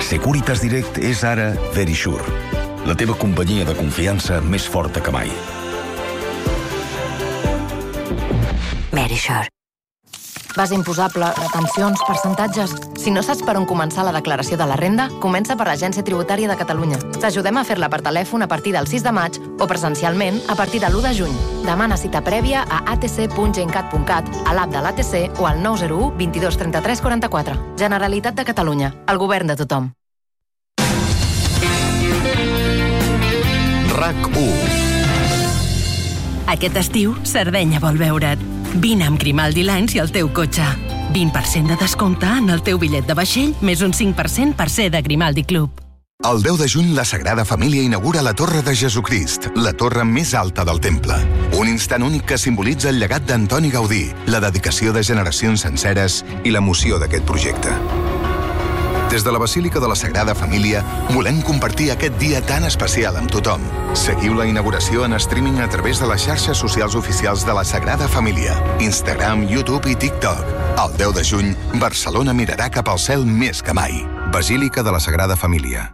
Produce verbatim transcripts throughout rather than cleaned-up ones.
Securitas Direct és ara Verisure, la teva companyia de confiança més forta que mai. Verisure. Base imposable, retencions, percentatges... Si no saps per on començar la declaració de la renda, comença per l'Agència Tributària de Catalunya. T'ajudem a fer-la per telèfon a partir del sis de maig o presencialment a partir de l'u de juny. Demana cita prèvia a a t c punt gencat punt cat, a l'app de l'A T C o al nou zero u vint dos trenta tres quaranta quatre. Generalitat de Catalunya. El govern de tothom. RAC u. Aquest estiu, Sardenya vol veure't. Vine amb Grimaldi Lines i el teu cotxe. vint per cent de descompte en el teu bitllet de vaixell, més un cinc per cent per ser de Grimaldi Club. El deu de juny, la Sagrada Família inaugura la Torre de Jesucrist, la torre més alta del temple. Un instant únic que simbolitza el llegat d'Antoni Gaudí, la dedicació de generacions senceres i l'emoció d'aquest projecte. Des de la Basílica de la Sagrada Família volem compartir aquest dia tan especial amb tothom. Seguiu la inauguració en streaming a través de les xarxes socials oficials de la Sagrada Família, Instagram, YouTube i TikTok. El deu de juny, Barcelona mirarà cap al cel més que mai. Basílica de la Sagrada Família.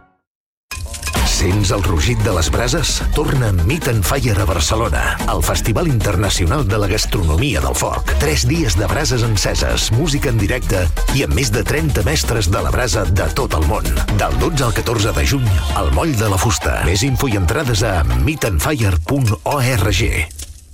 Sents el rugit de les brases? Torna Meat and Fire a Barcelona, el Festival Internacional de la Gastronomia del Foc. Tres dies de brases enceses, música en directe i amb més de trenta mestres de la brasa de tot el món. Del dotze al catorze de juny, al Moll de la Fusta. Més info i entrades a meat and fire punt org.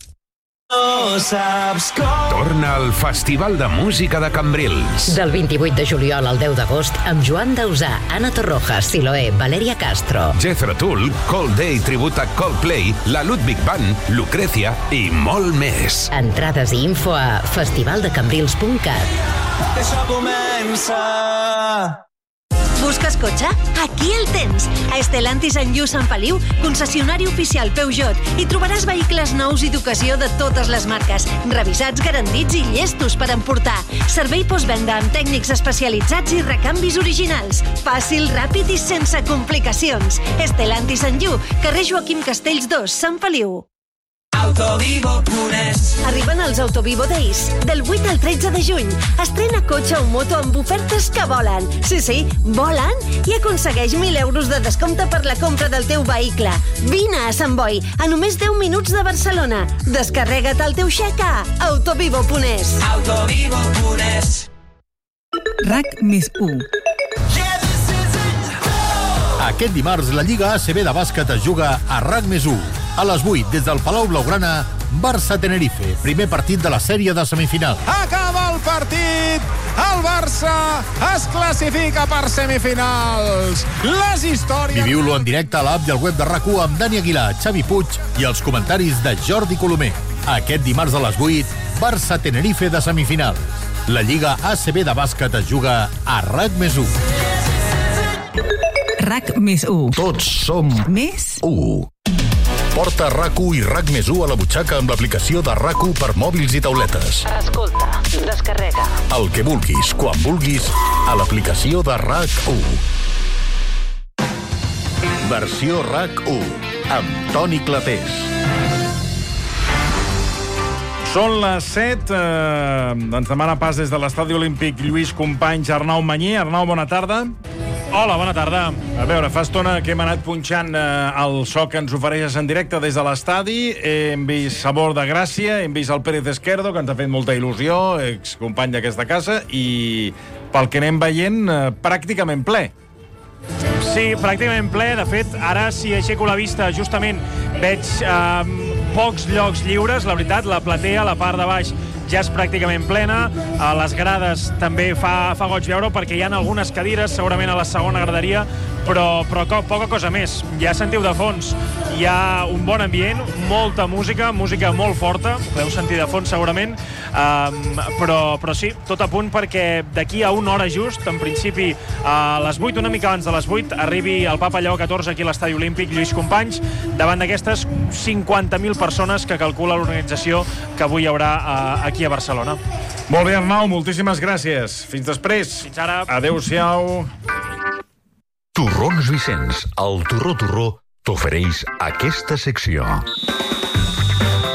No saps com. Torna al Festival de Música de Cambrils. Del vint-i-vuit de juliol al deu d'agost amb Joan Dausà, Ana Torroja, Siloé, Valeria Castro. Jethro Tull, Cold Day tribut a Coldplay, la Ludwig Band, Lucrecia i molt més. Entrades i info a festival de cambrils punt cat. Això comença. Busques cotxe? Aquí el tens. A Stellantis en Llu Sant Feliu, concessionari oficial Peugeot, hi trobaràs vehicles nous i d'ocasió de totes les marques, revisats, garantits i llestos per emportar. Servei postvenda amb tècnics especialitzats i recanvis originals. Fàcil, ràpid i sense complicacions. Stellantis en Llu, carrer Joaquim Castells dos, Sant Feliu. Autovivo punt es. Arriben els Autovivo Days. Del vuit al tretze de juny. Estrena cotxe o moto amb ofertes que volen. Sí, sí, volen i aconsegueix mil euros de descompte per la compra del teu vehicle. Vine a Sant Boi, a només deu minuts de Barcelona. Descarrega't el teu xec a autovivo punt es. Autovivo punt es. RAC més u. Aquest dimarts, la Lliga A C B de bàsquet es juga a RAC més u. A les vuit, des del Palau Blaugrana, Barça-Tenerife, primer partit de la sèrie de semifinals. Acaba el partit! El Barça es classifica per semifinals! Les històries... Viviu-lo en directe a l'app i al web de RAC u amb Dani Aguilar, Xavi Puig i els comentaris de Jordi Colomer. Aquest dimarts a les vuit, Barça-Tenerife de semifinals. La Lliga A C B de bàsquet es juga a RAC més u. RAC més u. Tots som més u. Porta RAC u i RAC més u a la butxaca amb l'aplicació de RAC u per mòbils i tauletes. Escolta, descarrega. El que vulguis, quan vulguis, a l'aplicació de RAC u. Versió RAC u, amb Toni Clapés. Són les set. Eh, ens demana pas des de l'Estadi Olímpic Lluís Companys, Arnau Mañé. Arnau, bona tarda. Hola, bona tarda. A veure, fa estona que hem anat punxant eh, el so que ens ofereixes en directe des de l'estadi. Hem vist Sabor de Gràcia, hem vist el Pérez Esquerdo, que ens ha fet molta il·lusió, excompany d'aquesta casa, i pel que anem veient, eh, pràcticament ple. Sí, pràcticament ple. De fet, ara, si aixeco la vista, justament veig eh, pocs llocs lliures, la veritat. La platea, la part de baix, ja és pràcticament plena. A les grades també fa, fa goig veure, perquè hi ha algunes cadires, segurament a la segona graderia, però, però co, poca cosa més. Ja sentiu de fons, hi ha un bon ambient, molta música, música molt forta, ho podeu sentir de fons segurament, um, però, però sí, tot a punt perquè d'aquí a una hora just, en principi a les vuit, una mica abans de les vuit, arribi el Papa Lleó catorze aquí a l'Estadi Olímpic Lluís Companys, davant d'aquestes cinquanta mil persones que calcula l'organització que avui hi haurà uh, aquí a Barcelona. Molt bé, Arnau, moltíssimes gràcies. Fins després. Fins ara. Adéu-siau. Torrons Vicenç, el Torró Torró, t'ofereix aquesta secció.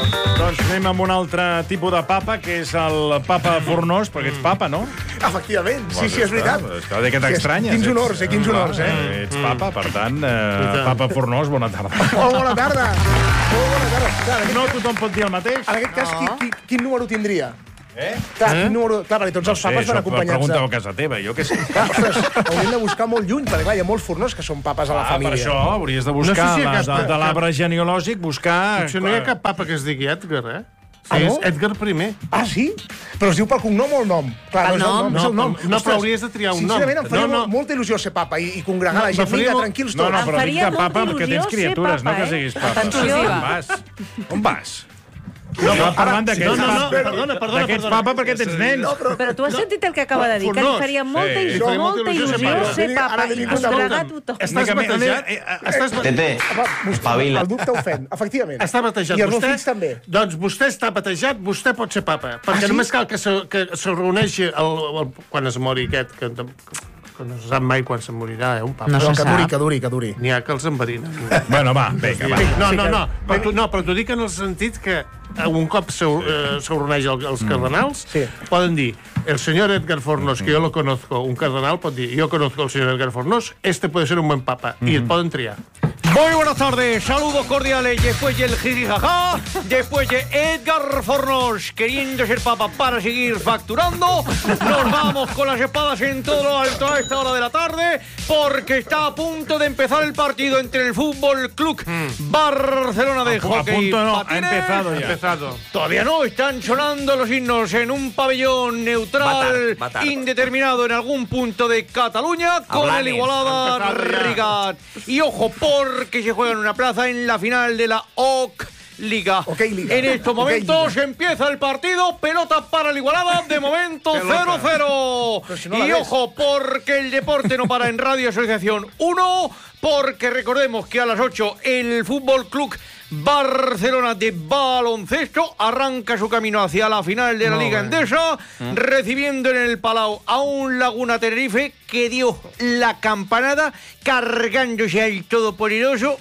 Doncs anem amb un altre tipus de papa, que és el papa Fornós, perquè ets papa, no? Efectivament, sí, sí, és veritat. Està de què t'estranyes. Quins honors, eh, quins honors, eh? Ets papa, per tant, papa Fornós, bona tarda. Molt bona tarda. Molt bona tarda. No tothom pot dir el mateix. En aquest cas, quin número tindria? Eh? Clar, quin número... Clar, perquè tots els papes van acompanyats... Pregunta-ho a casa teva, jo què sé. Clar, ostres, hauríem de buscar molt lluny, perquè clar, hi ha molts fornós que són papes a la família. Per això hauries de buscar, de l'arbre genealògic, buscar... Potser no hi ha cap papa que es digui Edgar, eh? Ah, no? És Edgar primer. Ah, sí? Però es diu pel cognom o el nom? Clar, El no, nom? és el nom. No, però hauries de triar un nom. Sincerament, em faria No, no. molta il·lusió ser papa i congregar la gent. Vinga, tranquils tots. No, no, però dic que papa perquè tens criatures, no que siguis papa. On vas? On vas? No, no, parlant d'aquests no, no, no, papa, perdona, perdona, d'aquests perdona. papa perquè tens nens. No, però- Però tu has sentit el que acaba de dir, que li faria molta, Sí. il·lusió, molta il·lusió ser papa i congregar tothom. Estàs batejat? Estàs Tete, espavila. El dubte ofèn, efectivament. Està batejat. I els meus Vostè- fills també. Doncs vostè està batejat, vostè pot ser papa. Perquè sí? només cal que se, que se reuneixi el, el, quan es mori aquest, que, que no se sap mai quan se morirà, eh, un papa. No se sap. Que duri, que duri. N'hi ha que els enverinen. Bueno, va, vinga, va. No, no, no, però tu, no, però t'ho dic en el sentit que un cop se, eh, se reuneix el, els cardenals, sí. Poden dir, el señor Edgar Fornós, que yo lo conozco, un cardenal pot dir, yo conozco al señor Edgar Fornós, este puede ser un buen papa, mm. I et poden triar. Muy buenas tardes, saludos cordiales. Después del jijijaja, después de Edgar Fornós queriendo ser papa para seguir facturando, nos vamos con las espadas en todo lo alto a esta hora de la tarde, porque está a punto de empezar el partido entre el Fútbol Club Barcelona de A hockey. punto no, ha patines. empezado ya. Empezado. Todavía no, están sonando los himnos en un pabellón neutral, Va tard, va tard. indeterminado en algún punto de Cataluña, con Blanes. el Igualada Rigat. Y ojo, porque se juega en una plaza en la final de la O C Liga. Okay, Liga. En estos Okay, momentos Liga. empieza el partido, pelota para el Igualada, de momento cero cero. si no la Y ves. ojo, porque el deporte no para en Radio Asociación uno, porque recordemos que a las ocho el Fútbol Club Barcelona de baloncesto arranca su camino hacia la final de la Molt Liga bé. Endesa, recibiendo en el Palau a un Laguna Tenerife que dio la campanada cargándose al todopoderoso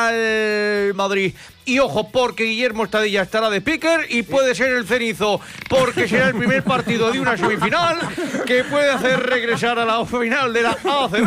Real Madrid. Y ojo, porque Guillermo Estadilla estará de speaker y puede ser el cenizo, porque será el primer partido de una semifinal que puede hacer regresar a la final de la A C B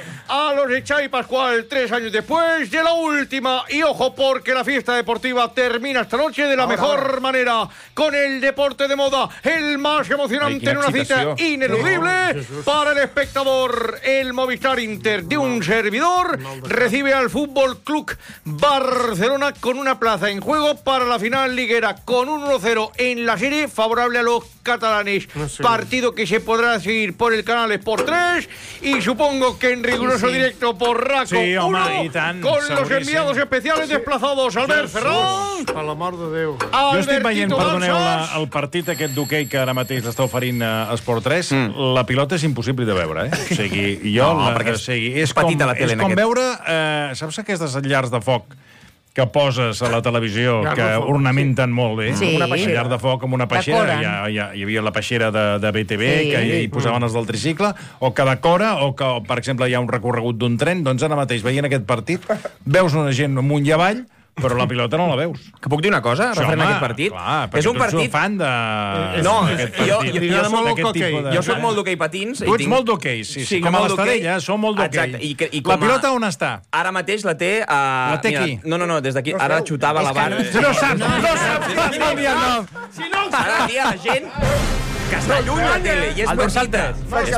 a los de Xavi Pascual tres años después de la última. Y ojo, porque la fiesta deportiva termina esta noche de la Ahora, mejor ahora. manera, con el deporte de moda, el más emocionante Ay, en una cita excitación. ineludible para el espectador. El Movistar Inter de un servidor recibe al Fútbol Club Barcelona con una plaza en juego para la final liguera, con un uno cero en la serie favorable a los catalanes. No sé. Partido que se podrá seguir por el canal Sport tres y supongo que en riguroso Sí. directo por Raco Sí, home, uno, i tant, con los seguríssim. enviados especiales desplazados Albert Ferrán, Per l'amor de Déu. Jo estic veient, Albertito perdoneu, la, Gansas. el partit aquest d'hoquei que ara mateix l'està oferint a Esport tres, mm. la pilota és impossible de veure, eh? O sigui, jo... No, la, perquè o sigui, és és com, petita la tele és en com aquest. veure... Eh, saps aquestes llars de foc que poses a la televisió, Llar que de foc, ornamenten molt bé? Sí. Una peixera. Llar de foc amb una peixera. Decoren. Hi, ha, hi, ha, hi havia la peixera de, de B T V, Sí. que hi, hi posaven els del tricicle, o que decora, o que, per exemple, hi ha un recorregut d'un tren. Doncs ara mateix, veient aquest partit, veus una gent amunt i avall, però la pilota no la veus. Que puc dir una cosa Sí, referent a home, aquest partit? clar, perquè és un tu ets un partit... fan de... No, d'aquest jo, partit. jo, jo, soc, D'aquest hoquei. tipus de- jo soc molt d'hoquei patins. Tu ets molt d'hoquei, sí, sí, com molt a l'Estadella, som molt d'hoquei. Exacte. I, que- i La com a- pilota on està? Ara mateix la té... Uh, La té qui? No, no, no, des d'aquí. Ara la xutava a la barra. No saps, no saps, no saps el nom. Ara, tia, la gent que està lluny la tele i és petita. És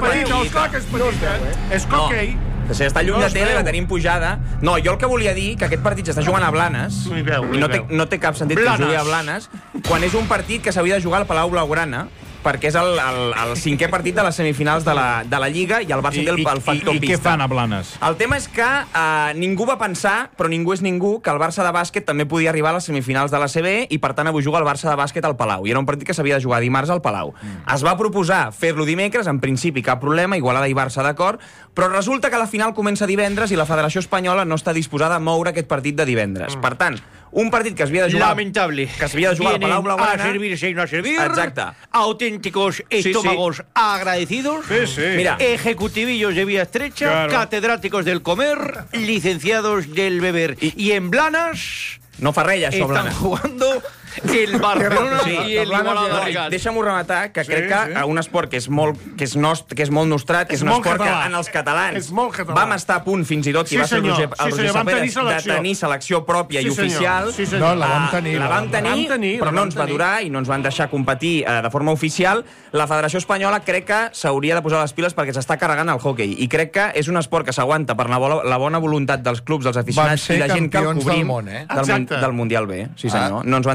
petita. És hoquei. O sigui, està lluny No de es tele, veu. la tenim pujada. No, jo el que volia dir, que aquest partit s'està jugant a Blanes, No hi veu, no i no hi té, veu. no té cap sentit que Blanes. jugui a Blanes, quan és un partit que s'havia de jugar al Palau Blaugrana, perquè és el, el, el cinquè partit de les semifinals de la, de la Lliga i el Barça té el, el factor I, i, i què pista. fan a Blanes? El tema és que uh, ningú va pensar, però ningú és ningú, que el Barça de bàsquet també podia arribar a les semifinals de l'A C B i, per tant, avui juga el Barça de bàsquet al Palau. I era un partit que s'havia de jugar dimarts al Palau. Mm. Es va proposar fer-lo dimecres, en principi cap problema, Igualada i Barça d'acord, però resulta que la final comença divendres i la Federació Espanyola no està disposada a moure aquest partit de divendres. Mm. Per tant, un partit que s'havia de jugar... Lamentable. Que s'havia de jugar al Palau Vienen Blaugrana... a servirse y no a servir. Exacte. Auténticos estómagos sí. agradecidos. Sí, sí. Mira. Ejecutivillos de vía estrecha, Claro. catedráticos del comer, licenciados del beber. Y, y en Blanas... No fa res, això, están Blanes. jugando el Barcelona Sí, i el Igualada. no, deixa'm-ho rematar, que Sí, crec que sí. un esport que és molt, que és nost, que és molt nostrat, que és, És un molt esport català. que en els catalans És molt català. vam estar a punt fins i tot, Sí, i va ser el senyor. Roger, Sí, el Roger senyor, vam tenir Saperas, de selecció. tenir selecció pròpia Sí, i senyor. oficial. Sí, senyor. No, la vam Ah, tenir, La la vam vam tenir, tenir. Vam tenir, però la no vam ens va tenir. durar i no ens van deixar competir eh, de forma oficial. La Federació Espanyola crec que s'hauria de posar les piles perquè s'està carregant el hoquei. I crec que és un esport que s'aguanta per la bona, la bona voluntat dels clubs, dels Vam aficionats ser i la gent que el campions cobrim del món, eh? del, mun- Exacte. del Mundial B. Sí, senyor. No ens van